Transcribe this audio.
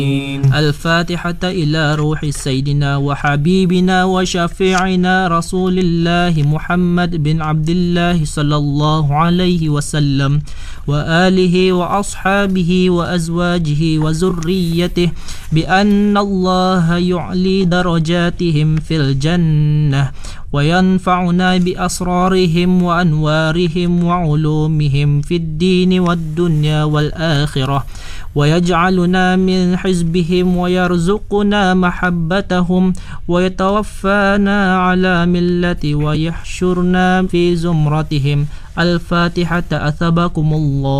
الفاتحة إلى روح سيدنا وحبيبنا وشفيعنا رسول الله محمد بن عبد الله صلى الله عليه وسلم وآله وأصحابه وأزواجه وذريته بأن الله يعلي درجاتهم في الجنة وينفعنا بأسرارهم وأنوارهم وعلومهم في الدين والدنيا والآخرة ويجعلنا من حزبهم ويرزقنا محبتهم ويتوفانا على ملة ويحشرنا في زمرتهم. الفاتحة. أثبكم الله.